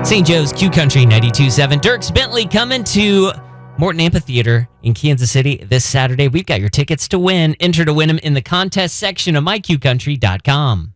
St. Joe's Q Country 92.7. Dierks Bentley coming to Morton Amphitheater in Kansas City this Saturday. We've got your tickets to win. Enter to win them in the contest section of myqcountry.com.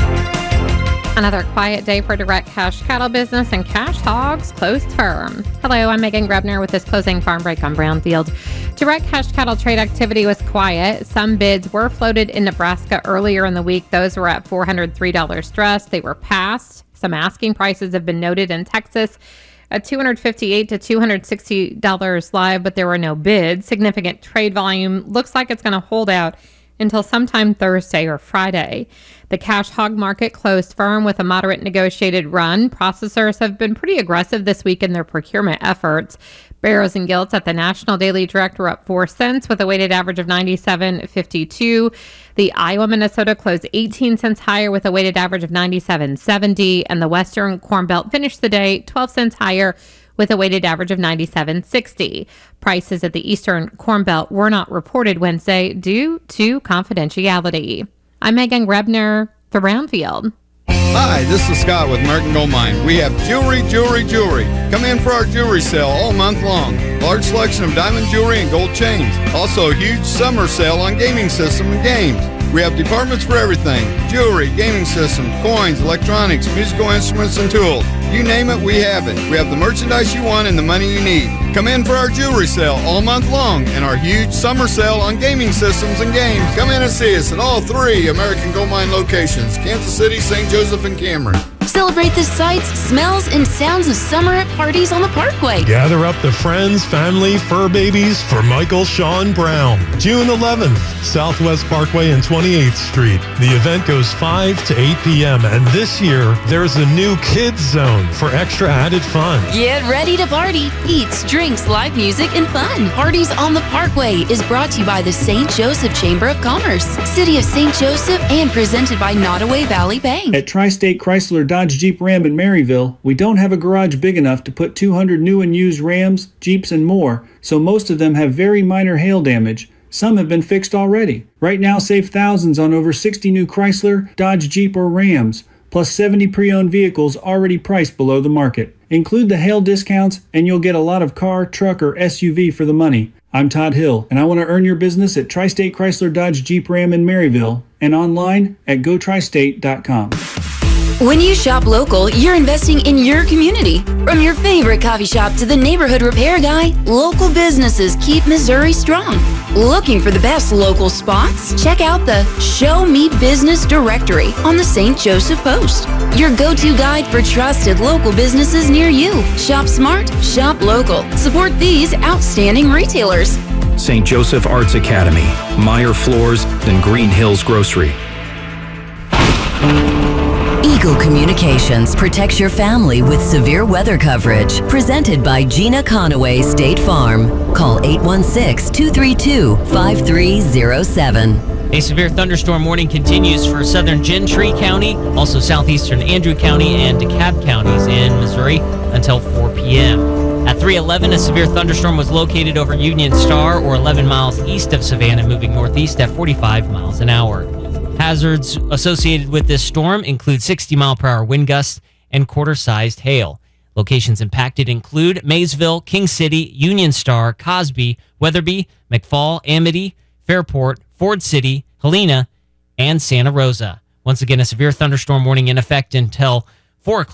Another quiet day for direct cash cattle business, and cash hogs closed firm. Hello, I'm Megan Grebner with this closing farm break on Brownfield. Direct cash cattle trade activity was quiet. Some bids were floated in Nebraska earlier in the week. Those were at $403 dress. They were passed. Some asking prices have been noted in Texas at $258 to $260 live, but there were no bids. Significant trade volume looks like it's going to hold out until sometime Thursday or Friday. The cash hog market closed firm with a moderate negotiated run. Processors have been pretty aggressive this week in their procurement efforts. Barrows and Gilts at the National Daily Direct were up 4 cents with a weighted average of 97.52. The Iowa Minnesota closed 18 cents higher with a weighted average of 97.70. And the Western Corn Belt finished the day 12 cents higher with a weighted average of 97.60. Prices at the Eastern Corn Belt were not reported Wednesday due to confidentiality. I'm Megan Grebner for Brownfield. Hi, this is Scott with American Gold Mine. We have jewelry. Come in for our jewelry sale all month long. Large selection of diamond jewelry and gold chains. Also a huge summer sale on gaming system and games. We have departments for everything. Jewelry, gaming systems, coins, electronics, musical instruments, and tools. You name it, we have it. We have the merchandise you want and the money you need. Come in for our jewelry sale all month long and our huge summer sale on gaming systems and games. Come in and see us at all 3 American Gold Mine locations, Kansas City, St. Joseph, and Cameron. Celebrate the sights, smells, and sounds of summer at parties on the Parkway. Gather up the friends, family, fur babies for Michael Sean Brown. June 11th, Southwest Parkway and 28th Street. The event goes 5 to 8 p.m. and this year, there's a new kids zone for extra added fun. Get ready to party. Eats, drinks, live music, and fun. Parties on the Parkway is brought to you by the St. Joseph Chamber of Commerce, City of St. Joseph, and presented by Nottoway Valley Bank. At Tri-State Chrysler Dodge Jeep Ram in Maryville, we don't have a garage big enough to put 200 new and used Rams, Jeeps, and more, so most of them have very minor hail damage. Some have been fixed already. Right now, save thousands on over 60 new Chrysler, Dodge, Jeep, or Rams, plus 70 pre-owned vehicles already priced below the market. Include the hail discounts, and you'll get a lot of car, truck, or SUV for the money. I'm Todd Hill, and I want to earn your business at Tri-State Chrysler Dodge Jeep Ram in Maryville and online at gotristate.com. When you shop local, you're investing in your community. From your favorite coffee shop to the neighborhood repair guy, local businesses keep Missouri strong. Looking for the best local spots? Check out the Show Me Business directory on the St. Joseph Post. Your go-to guide for trusted local businesses near you. Shop smart, shop local. Support these outstanding retailers. St. Joseph Arts Academy, Meyer Floors, and Green Hills Grocery. Eagle Communications protects your family with severe weather coverage. Presented by Gina Conaway State Farm. Call 816-232-5307. A severe thunderstorm warning continues for southern Gentry County, also southeastern Andrew County and DeKalb counties in Missouri until 4 p.m. At 3:11, a severe thunderstorm was located over Union Star, or 11 miles east of Savannah, moving northeast at 45 miles an hour. Hazards associated with this storm include 60-mile-per-hour wind gusts and quarter-sized hail. Locations impacted include Maysville, King City, Union Star, Cosby, Weatherby, McFall, Amity, Fairport, Ford City, Helena, and Santa Rosa. Once again, a severe thunderstorm warning in effect until 4 o'clock.